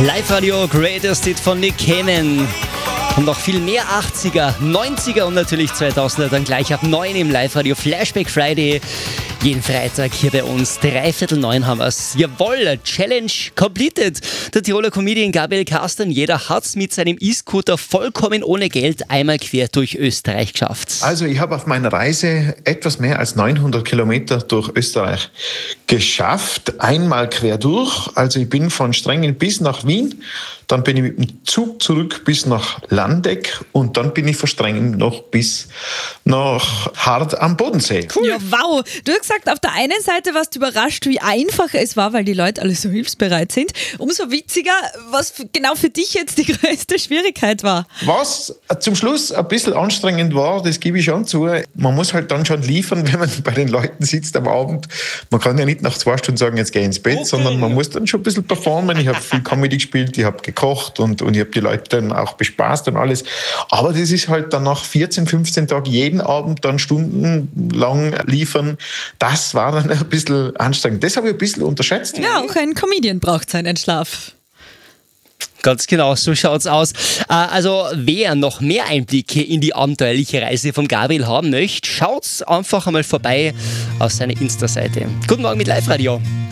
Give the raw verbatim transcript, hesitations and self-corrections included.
Live-Radio Greatest Hit von Nick Cayman. Und noch viel mehr achtziger, neunziger und natürlich zweitausender dann gleich ab neun im Live-Radio Flashback Friday. Jeden Freitag hier bei uns. Dreiviertel neun haben wir's. Jawohl, Challenge completed. Der Tiroler Comedian Gabriel Castaneda hat's mit seinem E-Scooter vollkommen ohne Geld einmal quer durch Österreich geschafft. Also ich habe auf meiner Reise etwas mehr als neunhundert Kilometer durch Österreich geschafft. Einmal quer durch. Also ich bin von Strengen bis nach Wien. Dann bin ich mit dem Zug zurück bis nach Landeck und dann bin ich von Strengen noch bis nach Hard am Bodensee. Cool. Ja, wow. Du hast gesagt, auf der einen Seite warst du überrascht, wie einfach es war, weil die Leute alle so hilfsbereit sind. Umso witziger, was genau für dich jetzt die größte Schwierigkeit war. Was zum Schluss ein bisschen anstrengend war, das gebe ich schon zu. Man muss halt dann schon liefern, wenn man bei den Leuten sitzt am Abend. Man kann ja nicht nach zwei Stunden sagen, jetzt geh ins Bett, okay, sondern man muss dann schon ein bisschen performen. Ich habe viel Comedy gespielt, ich habe gekocht und, und ich habe die Leute dann auch bespaßt und alles. Aber das ist halt dann nach vierzehn, fünfzehn Tagen jeden Abend dann stundenlang liefern. Das war dann ein bisschen anstrengend. Das habe ich ein bisschen unterschätzt. Ja, auch ein Comedian braucht seinen Schlaf. Ganz genau, so schaut's aus. Also wer noch mehr Einblicke in die abenteuerliche Reise von Gabriel haben möchte, schaut's einfach einmal vorbei auf seiner Insta-Seite. Guten Morgen mit Live-Radio.